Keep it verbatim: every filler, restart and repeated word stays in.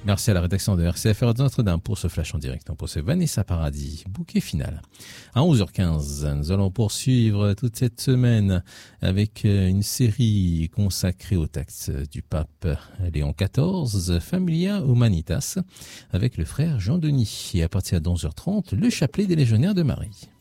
Merci à la rédaction de R C F de Notre-Dame pour ce flash en direct. Pour ce Vanessa Paradis, bouquet final. À onze heures quinze, nous allons poursuivre toute cette semaine avec une série consacrée au texte du pape Léon quatorze, Familia Humanitas, avec le frère Jean-Denis. Et à partir de onze heures trente, le chapelet des légionnaires de Marie.